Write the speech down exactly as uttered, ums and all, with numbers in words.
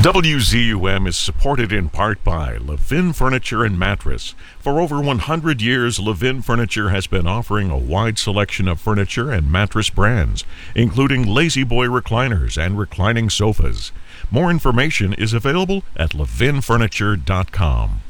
W Z U M is supported in part by Levin Furniture and Mattress. For over one hundred years, Levin Furniture has been offering a wide selection of furniture and mattress brands, including Lazy Boy recliners and reclining sofas. More information is available at levin furniture dot com.